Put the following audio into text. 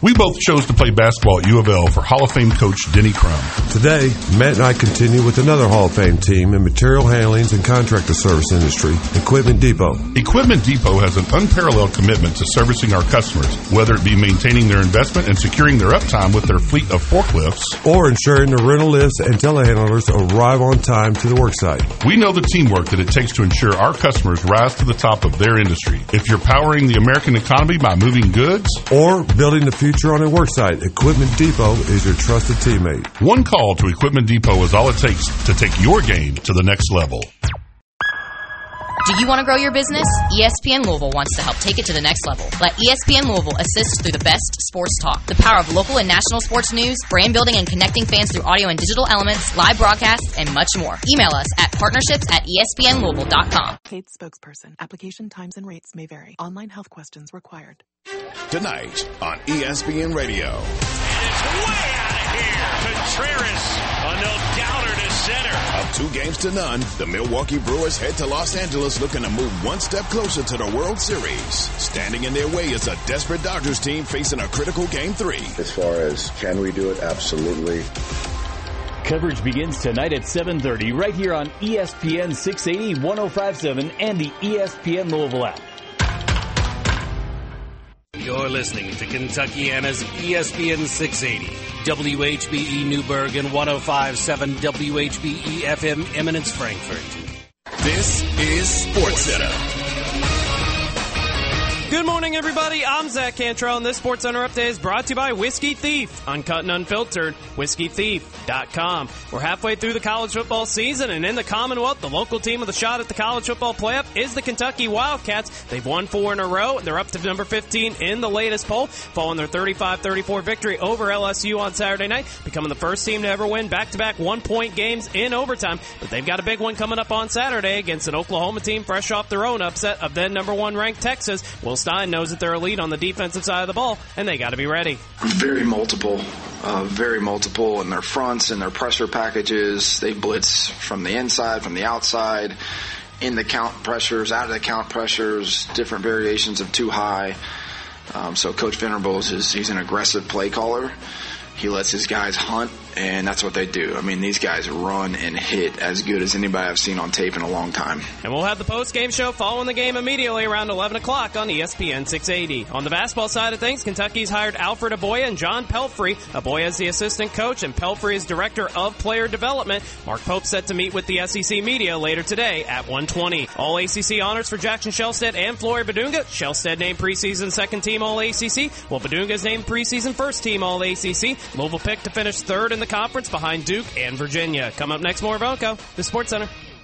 We both chose to play basketball at U of L for Hall of Fame coach Denny Crum. Today, Matt and I continue with another Hall of Fame team in material handlings and contractor service industry, Equipment Depot. Equipment Depot has an unparalleled commitment to servicing our customers, whether it be maintaining their investment and securing their uptime with their fleet of forklifts, or ensuring the rental lifts and telehandlers arrive on time to the worksite. We know the teamwork that it takes to ensure our customers rise to the top of their industry. If you're powering the American economy by moving goods or building the future on a worksite, Equipment Depot is your trusted teammate. One call to Equipment Depot is all it takes to take your game to the next level. Do you want to grow your business? ESPN Louisville wants to help take it to the next level. Let ESPN Louisville assist through the best sports talk, the power of local and national sports news, brand building and connecting fans through audio and digital elements, live broadcasts, and much more. Email us at partnerships@espnlouisville.com. Paid spokesperson. Application times and rates may vary. Online health questions required. Tonight on ESPN Radio. And it's way out of here. Contreras, a no-doubter to center. Up 2-0, the Milwaukee Brewers head to Los Angeles looking to move one step closer to the World Series. Standing in their way is a desperate Dodgers team facing a critical Game 3. As far as can we do it, absolutely. Coverage begins tonight at 7:30 right here on ESPN 680, 105.7, and the ESPN Louisville app. You're listening to Kentuckiana's ESPN 680, WHBE Newburgh and 105.7 WHBE FM Eminence Frankfurt. This is SportsCenter. Good morning, everybody. I'm Zach Cantrell, and this SportsCenter update is brought to you by Whiskey Thief. Uncut and unfiltered, whiskeythief.com. We're halfway through the college football season, and in the Commonwealth, the local team with a shot at the college football playoff is the Kentucky Wildcats. They've won 4 in a row, and they're up to number 15 in the latest poll, following their 35-34 victory over LSU on Saturday night, becoming the first team to ever win back-to-back one-point games in overtime. But they've got a big one coming up on Saturday against an Oklahoma team fresh off their own upset of then number 1 ranked Texas. Will Stein knows that they're elite on the defensive side of the ball, and they got to be ready. Very multiple in their fronts and their pressure packages. They blitz from the inside, from the outside, in the count pressures, out of the count pressures, different variations of too high. So Coach Venables, he's an aggressive play caller. He lets his guys hunt, and that's what they do. I mean, these guys run and hit as good as anybody I've seen on tape in a long time. And we'll have the post-game show following the game immediately around 11 o'clock on ESPN 680. On the basketball side of things, Kentucky's hired Alfred Aboya and John Pelfrey. Aboya is the assistant coach, and Pelfrey is director of player development. Mark Pope's set to meet with the SEC media later today at 1:20. All ACC honors for Jackson Shellstead and Flory Badunga. Shellstead named preseason second-team All-ACC, while Badunga's named preseason first-team All-ACC. Louisville picked to finish third in the conference behind Duke and Virginia. Come up next, more of Elko, the SportsCenter.